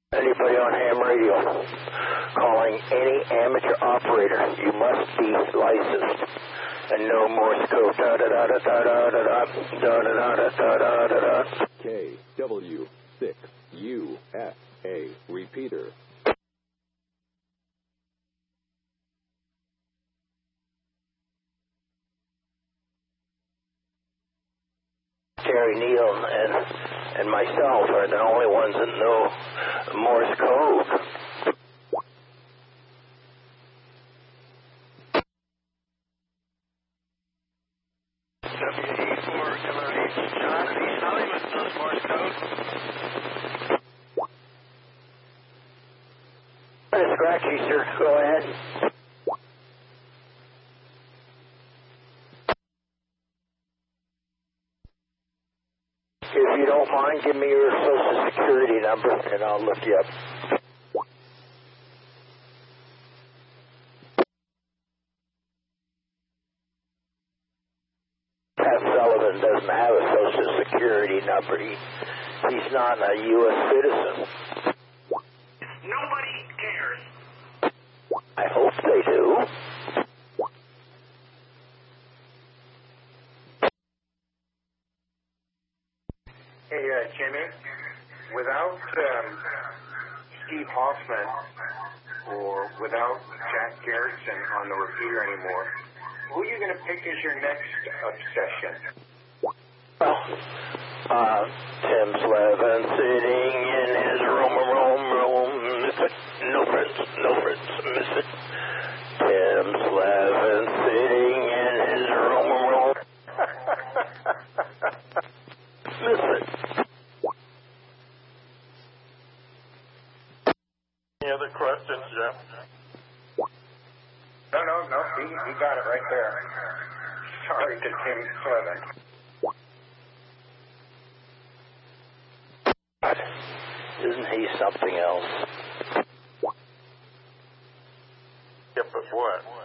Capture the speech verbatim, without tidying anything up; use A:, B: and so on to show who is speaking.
A: Anybody on ham radio calling any amateur operator, you must be licensed and no Morse code. Da da da da da da da da da da da da da da.
B: K W six U S A repeater.
A: Terry Neal and and myself are the only ones that know Morse code. W D four M R H John in East Hollywood knows Morse code. It's scratchy, sir. Go ahead. If you don't mind, give me your social security number and I'll look you up. Pat Sullivan doesn't have a social security number. He, he's not a U S citizen.
C: Nobody cares.
A: I hope they do.
C: Hey, uh, Jimmy, without um, Steve Hoffman or without Jack Garrison on the repeater anymore, who are you going to pick as your next obsession?
A: Well, uh, Tim Slevin sitting in his room, room, room, miss it. No friends, no friends, miss it. Tim Slevin sitting in his room, room. Miss it.
D: Any other questions, Jeff?
C: No, no, no, he, he got it right there. Sorry to Tim Slevin.
A: God, isn't he something else?
D: Yeah, but what?